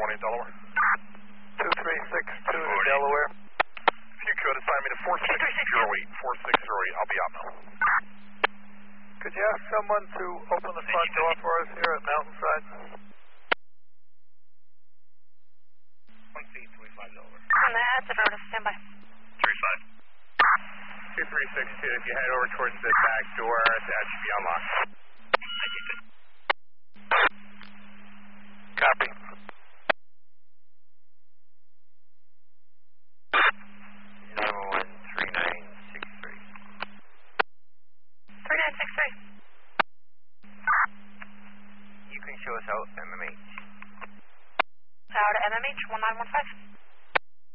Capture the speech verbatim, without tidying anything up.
one eight Delaware. two three six two to Delaware. If you could, assign me to four six zero eight. four six zero eight, I'll be out now. Could you ask someone to open the front door for us here at Mountainside? one C three five Delaware. On the ad, affirmative, stand by. three five. two three six two, if you head over towards the back door, that should be unlocked. Copy. Number one three nine six three. three nine six three. You can show us out M M H. Tower to M M H, one nine one five.